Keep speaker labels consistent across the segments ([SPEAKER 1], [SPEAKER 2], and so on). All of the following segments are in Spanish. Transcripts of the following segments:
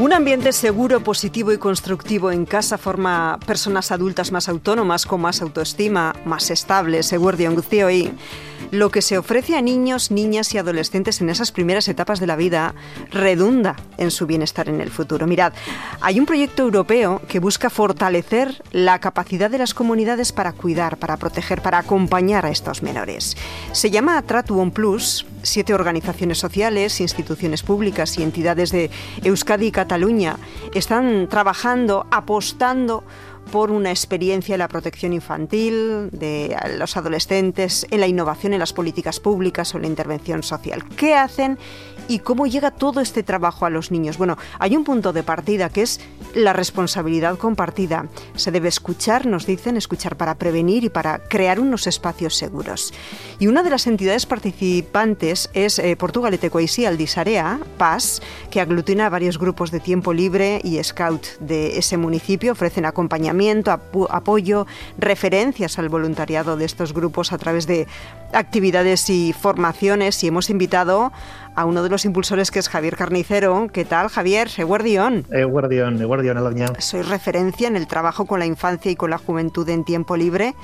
[SPEAKER 1] Un ambiente seguro, positivo y constructivo en casa forma personas adultas más autónomas, con más autoestima, más estables, eguerdion guztioi. Lo que se ofrece a niños, niñas y adolescentes en esas primeras etapas de la vida redunda en su bienestar en el futuro. Mirad, hay un proyecto europeo que busca fortalecer la capacidad de las comunidades para cuidar, para proteger, para acompañar a estos menores. Se llama Tratuon Plus. 7 organizaciones sociales, instituciones públicas y entidades de Euskadi y Cataluña están trabajando, apostando por una experiencia en la protección infantil de los adolescentes, en la innovación en las políticas públicas o en la intervención social. ¿Qué hacen y cómo llega todo este trabajo a los niños? Bueno, hay un punto de partida que es la responsabilidad compartida. Se debe escuchar, nos dicen, escuchar para prevenir y para crear unos espacios seguros. Y una de las entidades participantes es Portugalete Coixí Aldisarea, PAS, que aglutina a varios grupos de tiempo libre y scout de ese municipio. Ofrecen acompañamiento, apoyo, referencias al voluntariado de estos grupos a través de actividades y formaciones, y hemos invitado a uno de los impulsores, que es Javier Carnicero. ¿Qué tal, Javier? Eguerdion.
[SPEAKER 2] Eguerdion, Aloña.
[SPEAKER 1] Sois referencia en el trabajo con la infancia y con la juventud en tiempo libre.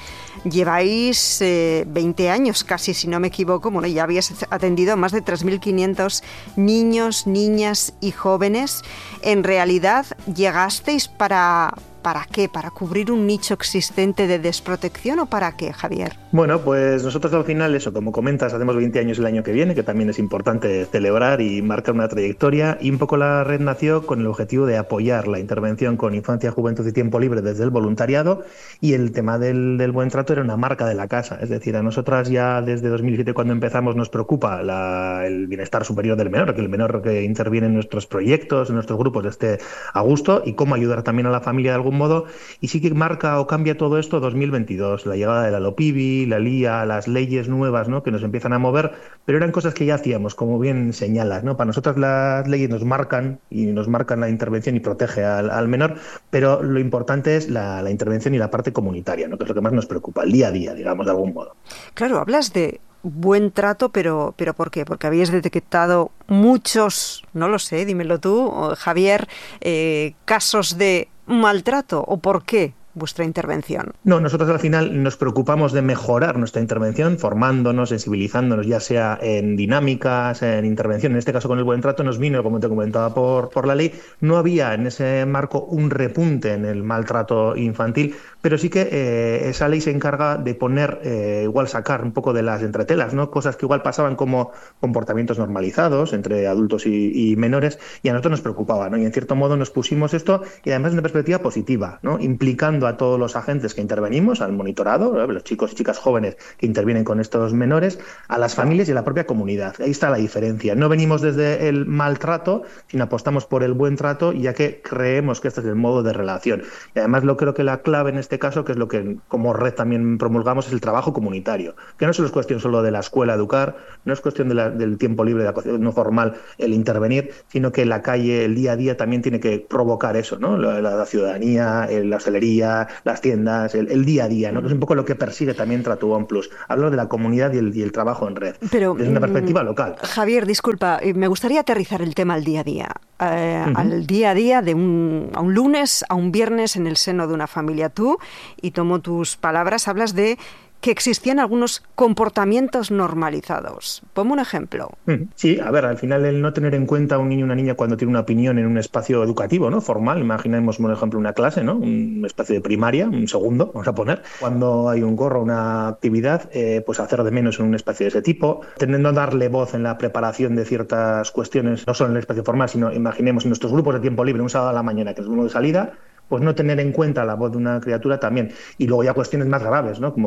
[SPEAKER 1] Lleváis 20 años casi, si no me equivoco. Bueno, ya habías atendido a más de 3.500 niños, niñas y jóvenes. En realidad, ¿llegasteis para qué? ¿Para cubrir un nicho existente de desprotección o para qué, Javier?
[SPEAKER 2] Bueno, pues nosotros al final, eso, como comentas, hacemos 20 años el año que viene, que también es importante celebrar y marcar una trayectoria, y un poco la red nació con el objetivo de apoyar la intervención con infancia, juventud y tiempo libre desde el voluntariado, y el tema del buen trato era una marca de la casa. Es decir, a nosotras ya desde 2007, cuando empezamos, nos preocupa el bienestar superior del menor, que el menor que interviene en nuestros proyectos, en nuestros grupos, esté a gusto, y cómo ayudar también a la familia de algún modo. Y sí que marca o cambia todo esto 2022, la llegada de la LOPIBI, la LIA, las leyes nuevas, ¿no?, que nos empiezan a mover, pero eran cosas que ya hacíamos, como bien señalas, ¿no? Para nosotros las leyes nos marcan la intervención y protege al menor, pero lo importante es la intervención y la parte comunitaria, ¿no?, que es lo que más nos preocupa, el día a día, digamos, de algún modo.
[SPEAKER 1] Claro, hablas de buen trato, pero ¿por qué? Porque habéis detectado muchos, no lo sé, dímelo tú, Javier, casos de maltrato, ¿o por qué vuestra intervención?
[SPEAKER 2] No, nosotros al final nos preocupamos de mejorar nuestra intervención, formándonos, sensibilizándonos, ya sea en dinámicas, en intervención. En este caso, con el buen trato nos vino, como te comentaba, por la ley. No había en ese marco un repunte en el maltrato infantil, pero sí que esa ley se encarga de poner, igual sacar un poco de las entretelas, ¿no?, cosas que igual pasaban como comportamientos normalizados entre adultos y menores, y a nosotros nos preocupaba, ¿no? Y en cierto modo nos pusimos esto, y además de una perspectiva positiva, ¿no?, implicando a todos los agentes que intervenimos, al monitorado, ¿no?, los chicos y chicas jóvenes que intervienen con estos menores, a las familias y a la propia comunidad. Ahí está la diferencia. No venimos desde el maltrato, sino apostamos por el buen trato, ya que creemos que este es el modo de relación. Y además creo que la clave en este caso, que es lo que como red también promulgamos, es el trabajo comunitario, que no solo es cuestión solo de la escuela educar, no es cuestión del tiempo libre, de la no formal, el intervenir, sino que la calle, el día a día también tiene que provocar eso, ¿no?, la ciudadanía, la hostelería, las tiendas, el día a día, ¿no?, que es un poco lo que persigue también Tratuon Plus. Hablo de la comunidad y el trabajo en red,
[SPEAKER 1] pero,
[SPEAKER 2] desde una perspectiva local.
[SPEAKER 1] Javier, disculpa, me gustaría aterrizar el tema al día a día. Al día a día de a un lunes a un viernes en el seno de una familia. Tú, y tomo tus palabras, hablas de que existían algunos comportamientos normalizados. Ponme un ejemplo.
[SPEAKER 2] Sí, a ver, al final el no tener en cuenta a un niño o una niña cuando tiene una opinión en un espacio educativo, ¿no?, formal, imaginemos, por ejemplo, una clase, ¿no?, un espacio de primaria, un segundo, vamos a poner, cuando hay un gorro, una actividad, pues hacer de menos en un espacio de ese tipo, teniendo a darle voz en la preparación de ciertas cuestiones, no solo en el espacio formal, sino imaginemos en nuestros grupos de tiempo libre, un sábado a la mañana, que es uno de salida, pues no tener en cuenta la voz de una criatura también. Y luego ya cuestiones más graves, ¿no?, como